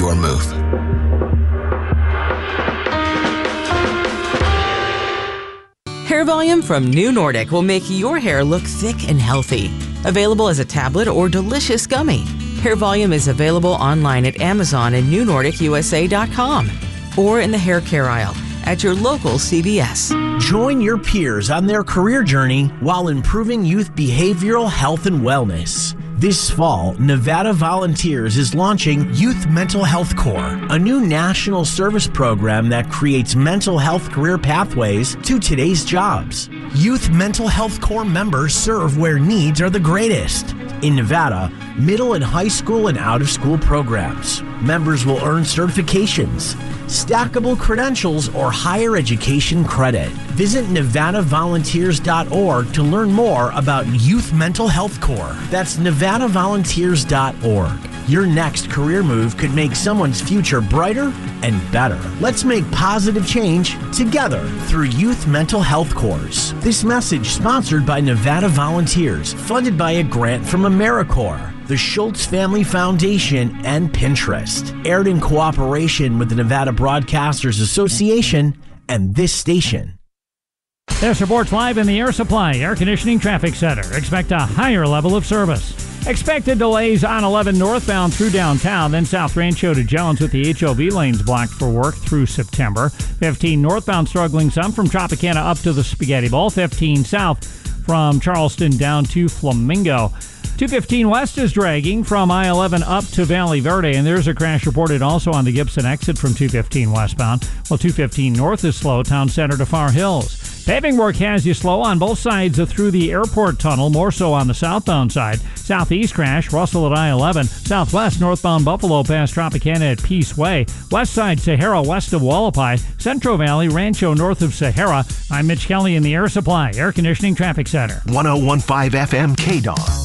your move. Hair Volume from New Nordic will make your hair look thick and healthy. Available as a tablet or delicious gummy. Hair Volume is available online at Amazon and NewNordicUSA.com or in the hair care aisle at your local CVS. Join your peers on their career journey while improving youth behavioral health and wellness. This fall, Nevada Volunteers is launching Youth Mental Health Corps, a new national service program that creates mental health career pathways to today's jobs. Youth Mental Health Corps members serve where needs are the greatest. In Nevada, middle and high school and out-of-school programs. Members will earn certifications, stackable credentials, or higher education credit. Visit NevadaVolunteers.org to learn more about Youth Mental Health Corps. That's NevadaVolunteers.org. Your next career move could make someone's future brighter and better. Let's make positive change together through Youth Mental Health Corps. This message sponsored by Nevada Volunteers, funded by a grant from AmeriCorps, the Schultz Family Foundation, and Pinterest. Aired in cooperation with the Nevada Broadcasters Association and this station. This report's live in the Air Supply Air Conditioning Traffic Center. Expect a higher level of service. Expected delays on 11 northbound through downtown, then South Rancho to Jones with the HOV lanes blocked for work through September. 15 northbound struggling some from Tropicana up to the Spaghetti Bowl. 15 south from Charleston down to Flamingo. 215 west is dragging from I-11 up to Valley Verde, and there's a crash reported also on the Gibson exit from 215 westbound. While 215 north is slow, Town Center to Far Hills. Paving work has you slow on both sides through the airport tunnel, more so on the southbound side. Southeast crash, Russell at I-11. Southwest, northbound Buffalo past Tropicana at Peace Way. West side, Sahara west of Wallapai. Central Valley, Rancho north of Sahara. I'm Mitch Kelly in the Air Supply Air Conditioning Traffic Center. 101.5 FM KDON.